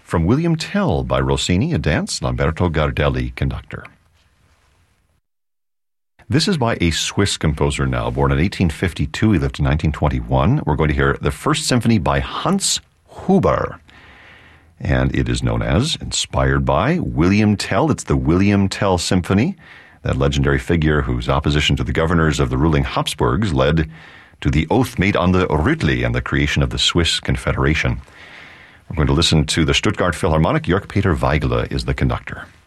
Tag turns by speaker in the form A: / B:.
A: from William Tell by Rossini, a dance, Lamberto Gardelli, conductor. This is by a Swiss composer now, born in 1852. He lived in 1921. We're going to hear the First Symphony by Hans Huber. And it is known as, inspired by, William Tell. It's the William Tell Symphony, that legendary figure whose opposition to the governors of the ruling Habsburgs led to the oath made on the Rütli and the creation of the Swiss Confederation. We're going to listen to the Stuttgart Philharmonic. Jörg Peter Weigele is the conductor.